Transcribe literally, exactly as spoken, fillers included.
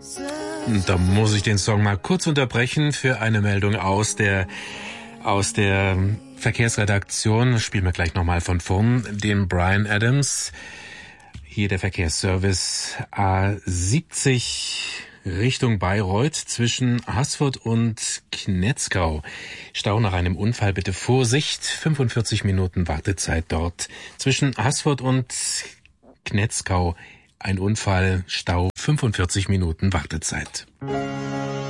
Da muss ich den Song mal kurz unterbrechen für eine Meldung aus der aus der Verkehrsredaktion. Spielen wir gleich nochmal von vorn. Den Brian Adams. Hier der Verkehrsservice A siebzig Richtung Bayreuth zwischen Haßfurt und Knetzgau. Stau nach einem Unfall, bitte Vorsicht. fünfundvierzig Minuten Wartezeit dort. Zwischen Haßfurt und Knetzgau ein Unfall, Stau, fünfundvierzig Minuten Wartezeit.